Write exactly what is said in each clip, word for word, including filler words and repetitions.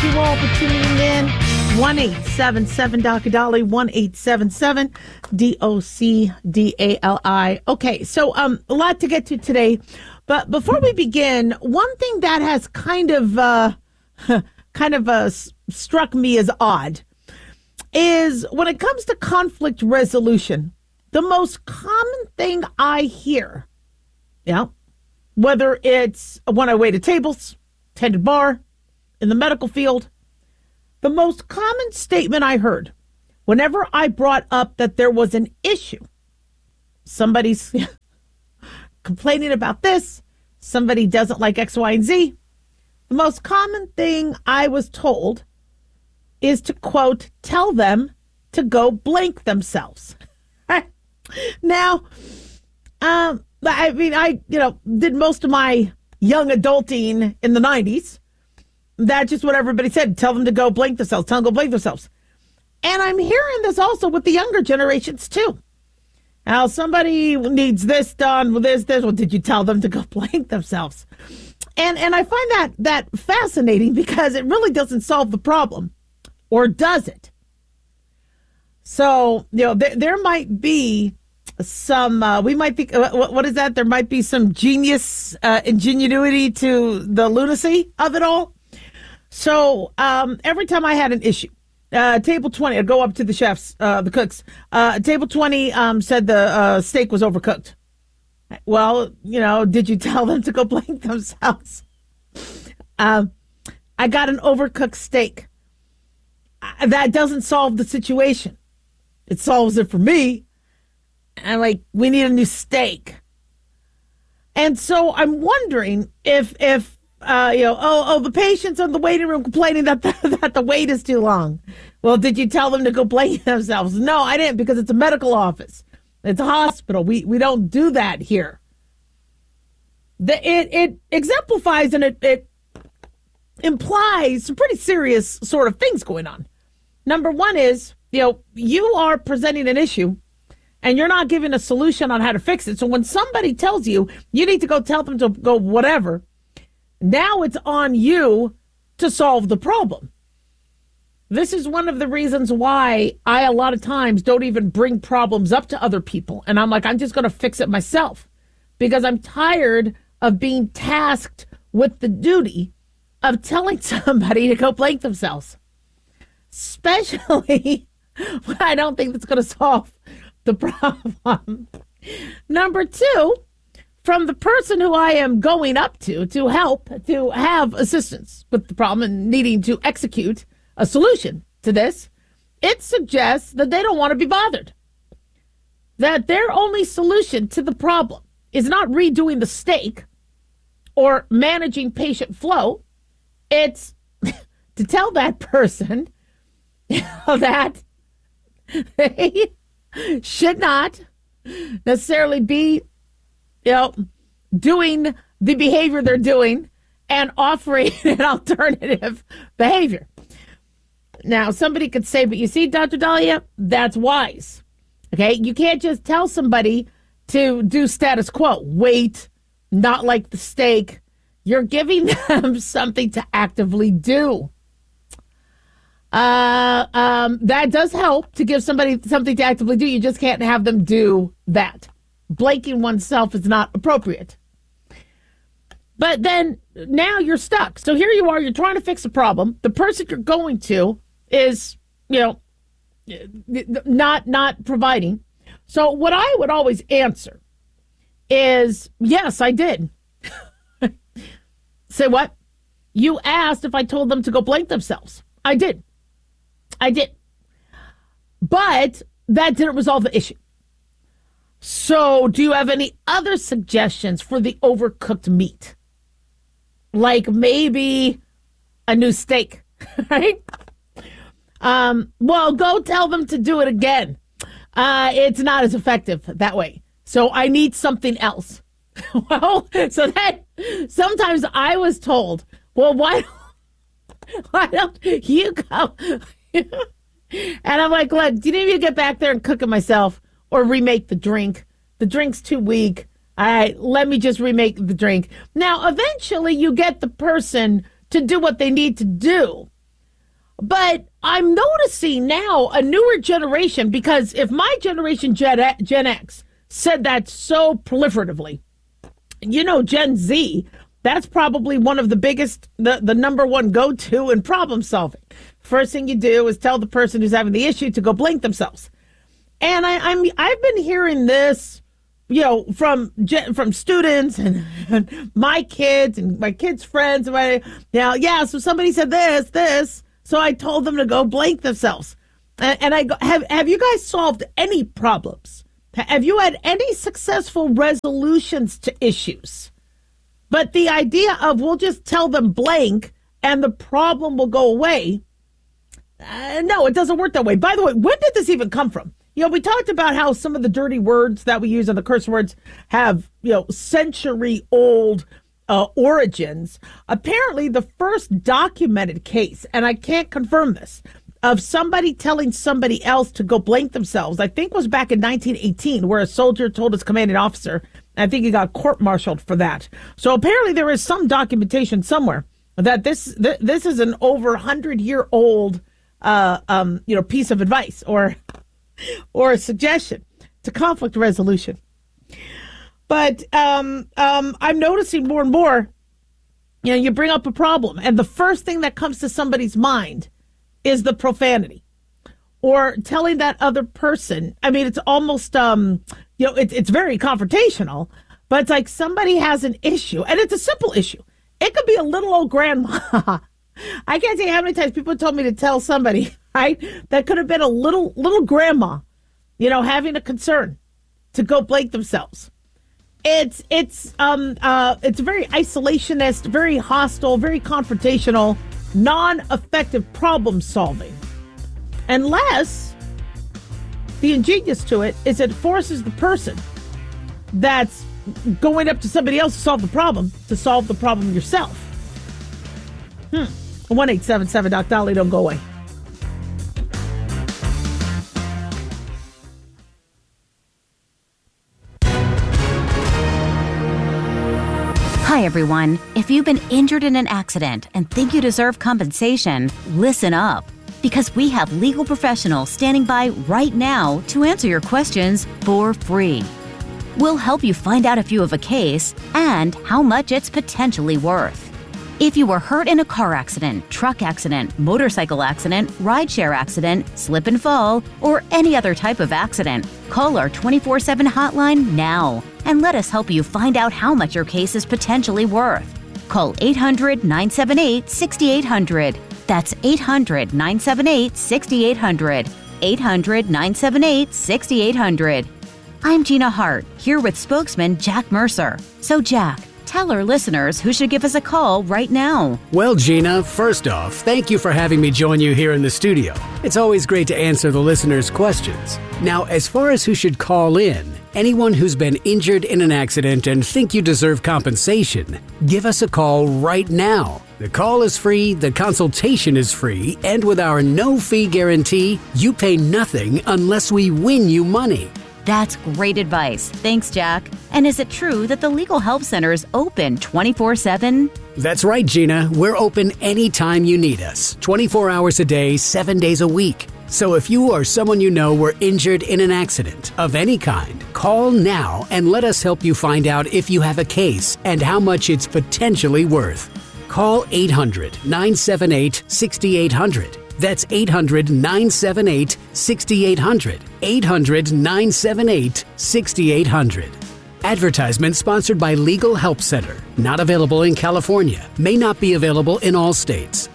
you all for tuning in. one eight seven seven D O C A D A L I, one eight seven seven D O C D A L I. Okay, so um, a lot to get to today. But before we begin, one thing that has kind of uh, kind of uh, struck me as odd is when it comes to conflict resolution, the most common thing I hear, yeah, whether it's when I wait at tables, tended bar, in the medical field, the most common statement I heard whenever I brought up that there was an issue, somebody's complaining about this, somebody doesn't like X, Y, and Z, the most common thing I was told is to, quote, tell them to go blank themselves. Now, um, I mean, I, you know, did most of my young adulting in the nineties. That's just what everybody said. Tell them to go blank themselves. Tell them to go blank themselves. And I'm hearing this also with the younger generations, too. Now, somebody needs this done with this, this. Well, did you tell them to go blank themselves? And and I find that that fascinating because it really doesn't solve the problem. Or does it? So, you know, there, there might be some, uh, we might think, uh, what, what is that? There might be some genius uh, ingenuity to the lunacy of it all. So um, every time I had an issue, uh, table twenty, I'd go up to the chefs, uh, the cooks. Uh, table twenty um, said the uh, steak was overcooked. Well, you know, did you tell them to go blank themselves? Um, I got an overcooked steak. That doesn't solve the situation. It solves it for me. And like, we need a new steak. And so I'm wondering if, if uh, you know, oh, oh, the patients in the waiting room complaining that the, that the wait is too long. Well, did you tell them to go blank themselves? No, I didn't, because it's a medical office. It's a hospital. We we don't do that here. The, it it exemplifies and it, it implies some pretty serious sort of things going on. Number one is, you know, you are presenting an issue and you're not giving a solution on how to fix it. So when somebody tells you, you need to go tell them to go whatever, now it's on you to solve the problem. This is one of the reasons why I, a lot of times, don't even bring problems up to other people. And I'm like, I'm just going to fix it myself because I'm tired of being tasked with the duty of telling somebody to go blank themselves. Especially when I don't think that's going to solve the problem. Number two, from the person who I am going up to to help, to have assistance with the problem and needing to execute a solution to this, it suggests that they don't want to be bothered. That their only solution to the problem is not redoing the steak or managing patient flow. It's to tell that person that they should not necessarily be, you know, doing the behavior they're doing and offering an alternative behavior. Now, somebody could say, but you see, Doctor Dahlia, that's wise. Okay, you can't just tell somebody to do status quo. Wait, not like the steak. You're giving them something to actively do. Uh, um, that does help to give somebody something to actively do. You just can't have them do that. Blanking oneself is not appropriate. But then now you're stuck. So here you are, you're trying to fix a problem. The person you're going to is, you know, not not providing. So what I would always answer is, yes, I did. Say what? You asked if I told them to go blank themselves. I did. I did. But that didn't resolve the issue. So do you have any other suggestions for the overcooked meat? Like maybe a new steak, right? Um, well, go tell them to do it again. Uh, it's not as effective that way. So I need something else. Well, so that sometimes I was told, well, why, why don't you go? And I'm like, look, do you need me to get back there and cook it myself or remake the drink? The drink's too weak. All right, let me just remake the drink. Now, eventually you get the person to do what they need to do. But I'm noticing now a newer generation, because if my generation, Gen, Gen X, said that so proliferatively, you know, Gen Z, that's probably one of the biggest, the, the number one go-to in problem solving. First thing you do is tell the person who's having the issue to go blink themselves. And I, I'm, I've been hearing this, you know, from from students and, and my kids and my kids' friends. And my, now, yeah, so somebody said this, this. So I told them to go blink themselves. And, and I go, have, have you guys solved any problems? Have you had any successful resolutions to issues? But the idea of we'll just tell them blank and the problem will go away. Uh, no, it doesn't work that way. By the way, when did this even come from? You know, we talked about how some of the dirty words that we use and the curse words have, you know, century old uh, origins. Apparently, the first documented case, and I can't confirm this, of somebody telling somebody else to go blank themselves, I think was back in nineteen eighteen, where a soldier told his commanding officer, and I think he got court-martialed for that. So apparently there is some documentation somewhere that this th- this is an over one hundred year old uh, um, you know, piece of advice or or a suggestion to conflict resolution. But um, um, I'm noticing more and more, you know, you bring up a problem, and the first thing that comes to somebody's mind is the profanity or telling that other person. I mean, it's almost, um, you know, it, it's very confrontational, but it's like somebody has an issue, and it's a simple issue. It could be a little old grandma. I can't tell you how many times people told me to tell somebody, right, that could have been a little little grandma, you know, having a concern to go blank themselves. It's it's um uh it's very isolationist, very hostile, very confrontational, non-effective problem solving. Unless the ingenious to it is it forces the person that's going up to somebody else to solve the problem to solve the problem yourself. Hmm. one eight seven seven Doc Dolly, don't go away. Hi, everyone. If you've been injured in an accident and think you deserve compensation, listen up. Because we have legal professionals standing by right now to answer your questions for free. We'll help you find out if you have a case and how much it's potentially worth. If you were hurt in a car accident, truck accident, motorcycle accident, rideshare accident, slip and fall, or any other type of accident, call our twenty-four seven hotline now and let us help you find out how much your case is potentially worth. Call eight hundred, nine seven eight, six eight zero zero. That's eight hundred, nine seven eight, six eight zero zero. eight hundred, nine seven eight, six eight zero zero. I'm Gina Hart, here with spokesman Jack Mercer. So Jack, tell our listeners who should give us a call right now. Well, Gina, first off, thank you for having me join you here in the studio. It's always great to answer the listeners' questions. Now, as far as who should call in, anyone who's been injured in an accident and think you deserve compensation, give us a call right now. The call is free, the consultation is free, and with our no-fee guarantee, you pay nothing unless we win you money. That's great advice. Thanks, Jack. And is it true that the Legal Help Center is open twenty-four seven? That's right, Gina. We're open anytime you need us, twenty-four hours a day, seven days a week. So if you or someone you know were injured in an accident of any kind, call now and let us help you find out if you have a case and how much it's potentially worth. Call eight hundred, nine seven eight, six eight zero zero. That's eight hundred, nine seven eight, six eight zero zero. eight hundred, nine seven eight, six eight zero zero. Advertisement sponsored by Legal Help Center. Not available in California. May not be available in all states.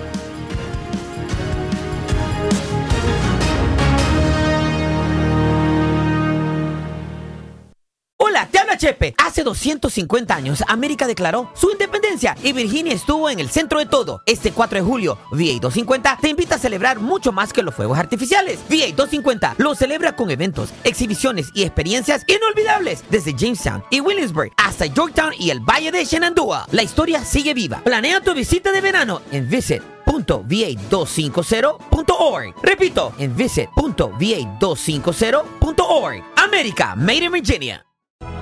Hola, te habla Chepe. Hace doscientos cincuenta años, América declaró su independencia y Virginia estuvo en el centro de todo. Este cuatro de julio, V A doscientos cincuenta te invita a celebrar mucho más que los fuegos artificiales. V A doscientos cincuenta lo celebra con eventos, exhibiciones y experiencias inolvidables desde Jamestown y Williamsburg hasta Yorktown y el Valle de Shenandoah. La historia sigue viva. Planea tu visita de verano en visit punto v a dos cincuenta punto org. Repito, en visit punto v a dos cincuenta punto org. América, Made in Virginia.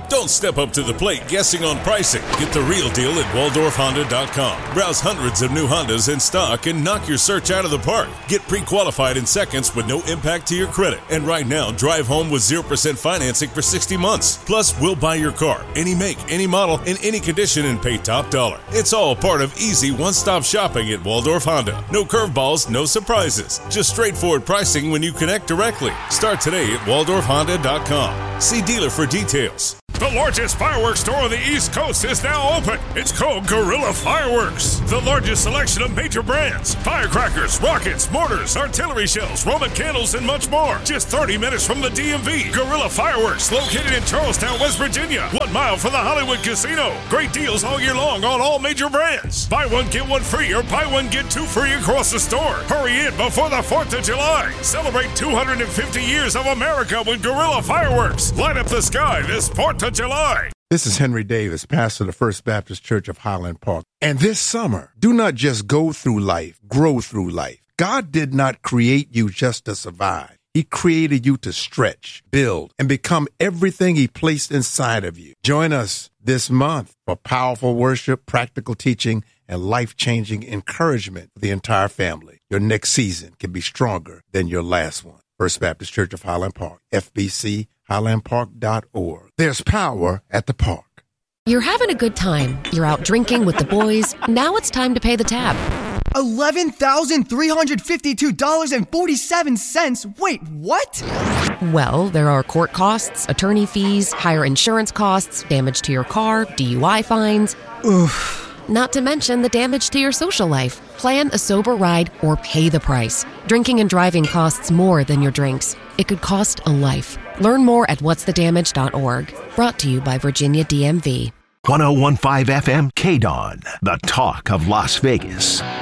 Don't step up to the plate guessing on pricing. Get the real deal at Waldorf Honda dot com. Browse hundreds of new Hondas in stock and knock your search out of the park. Get pre-qualified in seconds with no impact to your credit. And right now, drive home with zero percent financing for sixty months. Plus, we'll buy your car, any make, any model, in any condition, and pay top dollar. It's all part of easy one-stop shopping at Waldorf Honda. No curveballs, no surprises. Just straightforward pricing when you connect directly. Start today at Waldorf Honda dot com. See dealer for details. The largest fireworks store on the East Coast is now open. It's called Guerrilla Fireworks. The largest selection of major brands, firecrackers, rockets, mortars, artillery shells, Roman candles, and much more. Just thirty minutes from the D M V. Guerrilla Fireworks, located in Charlestown, West Virginia. One mile from the Hollywood Casino. Great deals all year long on all major brands. Buy one, get one free, or buy one, get two free across the store. Hurry in before the fourth of July. Celebrate two hundred fifty years of America with Guerrilla Fireworks. Light up the sky this fourth of July. This is Henry Davis, pastor of the First Baptist Church of Highland Park. And this summer, do not just go through life, grow through life. God did not create you just to survive. He created you to stretch, build, and become everything He placed inside of you. Join us this month for powerful worship, practical teaching, and life-changing encouragement for the entire family. Your next season can be stronger than your last one. First Baptist Church of Highland Park, F B C highland park dot org. There's power at the park. You're having a good time. You're out drinking with the boys. Now it's time to pay the tab. eleven thousand three hundred fifty-two dollars and forty-seven cents. Wait, what? Well, there are court costs, attorney fees, higher insurance costs, damage to your car, D U I fines. Oof. Not to mention the damage to your social life. Plan a sober ride or pay the price. Drinking and driving costs more than your drinks. It could cost a life. Learn more at what's the damage dot org. Brought to you by Virginia D M V. one oh one point five F M K D O N, the talk of Las Vegas.